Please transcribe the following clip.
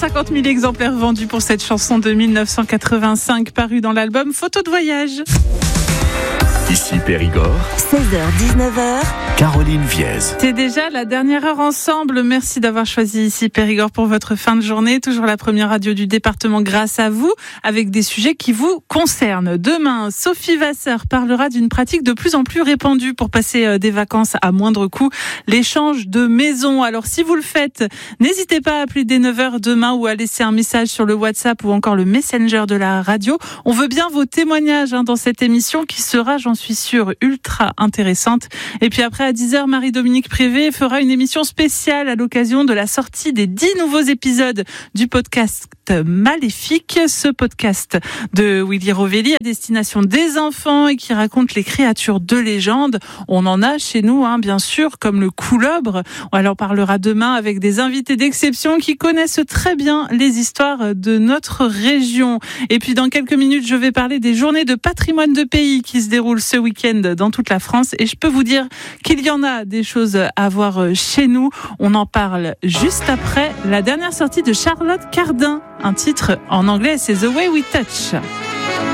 150 000 exemplaires vendus pour cette chanson de 1985 parue dans l'album Photo de voyage. Ici Périgord, 16h-19h, Caroline Viez. C'est déjà la dernière heure ensemble. Merci d'avoir choisi Ici Périgord pour votre fin de journée. Toujours la première radio du département grâce à vous, avec des sujets qui vous concernent. Demain, Sophie Vasseur parlera d'une pratique de plus en plus répandue pour passer des vacances à moindre coût, l'échange de maisons. Alors si vous le faites, n'hésitez pas à appeler dès 9h demain ou à laisser un message sur le WhatsApp ou encore le Messenger de la radio. On veut bien vos témoignages dans cette émission qui sera, j'en suis sûre, ultra intéressante. Et puis après, à 10h, Marie-Dominique Prévé fera une émission spéciale à l'occasion de la sortie des 10 nouveaux épisodes du podcast Maléfique. Ce podcast de Willy Rovelli à destination des enfants et qui raconte les créatures de légende. On en a chez nous, bien sûr, comme le couleuvre. On en parlera demain avec des invités d'exception qui connaissent très bien les histoires de notre région. Et puis dans quelques minutes, je vais parler des journées de patrimoine de pays qui se déroulent ce week-end dans toute la France. Et je peux vous dire qu'il y en a des choses à voir chez nous. On en parle juste après la dernière sortie de Charlotte Cardin. Un titre en anglais, c'est The Way We Touch.